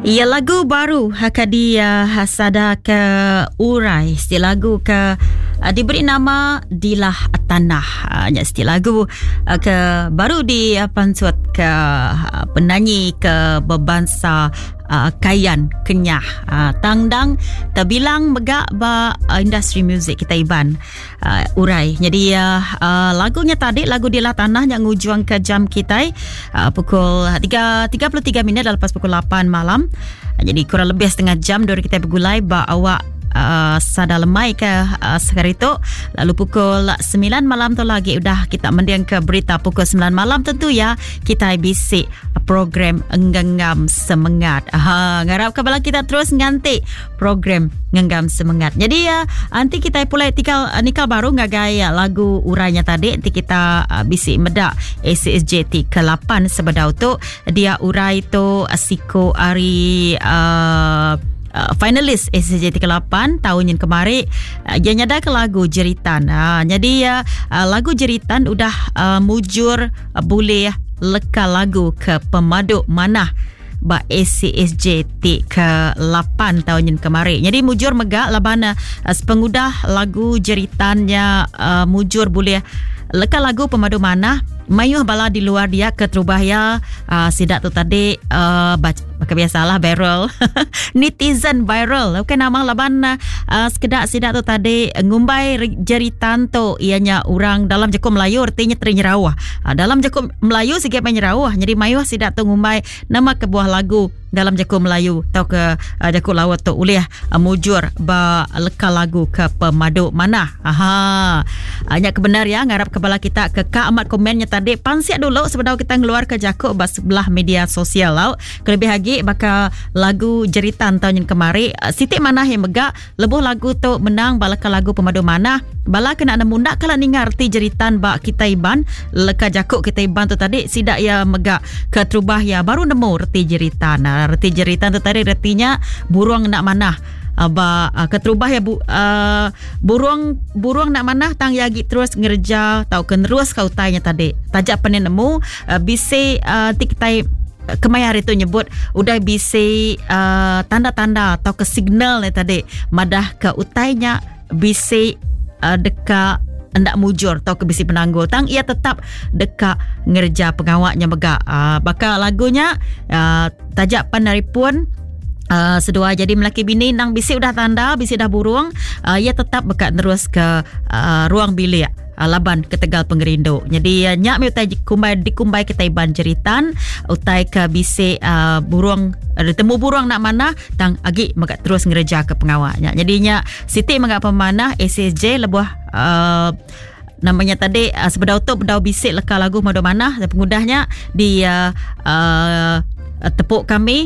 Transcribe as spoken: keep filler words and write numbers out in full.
Ya, lagu baru Hakadia Hasada ke Urai. Setiap lagu ke uh, diberi nama Dilah Tanah. Uh, setiap lagu uh, ke baru di uh, pansuat ke uh, penyanyi ke berbangsa uh, Kayan Kenyah. Uh, tangdang terbilang megak ba uh, industri muzik kita Iban uh, Urai. Jadi uh, uh, lagunya tadi lagu Dilah Tanah yang ngujuang ke jam kita uh, pukul tiga puluh tiga minit lepas pukul lapan malam. Jadi kurang lebih setengah jam dari kita bergulai ba awak uh, sada lemai ke uh, sekarang itu. Lalu pukul sembilan malam tu lagi udah kita mendiang ke berita pukul sembilan malam tentu ya kita bisik program Ngenggam Semangat. Ha, ngarap kepala kita terus nganti program Ngenggam Semangat. Jadi ya nanti kita pulai tikal nikal baru ngagaya lagu urainya tadi nanti kita uh, bisik medak A C S J T ke lapan sebedau tu dia urai tu asiko ari uh, Uh, finalis A C S J T ke lapan tahun yang kemarin uh, dia nyada ke lagu Jeritan. Uh, jadi uh, lagu Jeritan udah uh, mujur uh, boleh leka lagu ke pemaduk manah ba A C S J T ke lapan tahun yang kemarin. Jadi mujur megak labana uh, pengudah lagu Jeritannya uh, mujur boleh leka lagu pemaduk manah mayuh bala di luar dia ke Terubahaya uh, sidak tu tadi uh, baca maka biasalah viral netizen viral okay, nama laban uh, sekedar sidak tu tadi ngumbai jeritan tu ianya orang dalam jakun Melayu artinya ternyerawah uh, dalam jakun Melayu sikit menyerawah jadi mayuh sidak tu ngumbai nama kebuah lagu dalam jakun Melayu atau ke uh, jakun lawat tu ulih uh, mujur ba leka lagu ke pemaduk manah. Aha, hanya kebenar ya ngarap kepala kita ke Kak Ahmad komennya tadi pansiak dulu sebelum kita ngeluar ke jakuk bas sebelah media sosial lau kelebih lagi baka lagu Jeritan tahun yang kemarin Siti Manah yang megak lebuh lagu tu menang balaka lagu pemaduk manah bala kena nemu nak kalau ni ngerti Jeritan ba kita Iban leka jakuk kita Iban tu tadi sidak ya megak ke Terubahaya baru nemu reti Jeritan. Nah, reti Jeritan tu tadi retinya buruang nak manah ba uh, keterubah ya bu, uh, buruang buruang nak manah tang yagi terus ngerja tau kenerus kau tanya tadi tajak panen nemu uh, bisi uh, tiktai kemayar itu nyebut udah bisi uh, tanda-tanda atau ke signal ni tadi madah ke utainya bisi uh, deka hendak mujur atau ke bisi penanggul tang ia tetap deka ngerja pengawaknya megak uh, bakal lagunya uh, tajak panari pun Uh, sedua jadi melaki bini nang bisi udah tanda bisi dah burung uh, ia tetap bekat terus ke uh, ruang bilik uh, laban ke Tegal Pengerindo. Jadi uh, nyak mi utai kumbai dikumbai ke Taiban Jeritan utai ke bisi uh, burung uh, temu burung nak mana tang agi bekat terus ngereja ke pengawaknya. Jadinya Siti mengak pemanah A C S J lebuh uh, namanya tadi uh, sebedau tu bedau bisik leka lagu madu manah dan pengudahnya di uh, uh, tepuk kami